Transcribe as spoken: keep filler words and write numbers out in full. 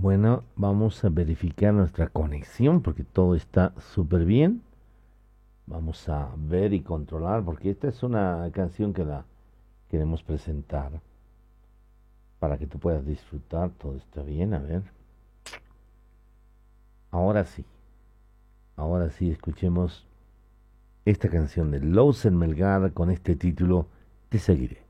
Bueno, vamos a verificar nuestra conexión porque todo está súper bien. Vamos a ver y controlar porque esta es una canción que la queremos presentar para que tú puedas disfrutar. Todo está bien, a ver. Ahora sí, ahora sí, escuchemos esta canción de Lowsen Melgar con este título, Te seguiré.